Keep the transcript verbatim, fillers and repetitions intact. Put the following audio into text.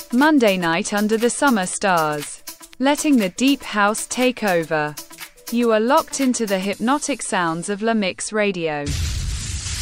Monday night under the summer stars. Letting the deep house take over. You are locked into the hypnotic sounds of La Mix Radio.